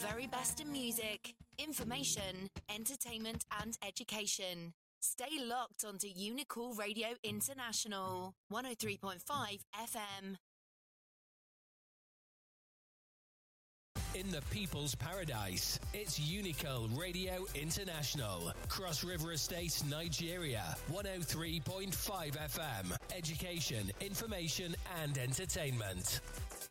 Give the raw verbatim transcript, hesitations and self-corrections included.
very best in music, information, entertainment and education. Stay locked onto Unicool Radio International, one oh three point five F M. In the People's Paradise, it's Unicool Radio International. Cross River Estate, Nigeria, one oh three point five F M. Education, information and entertainment.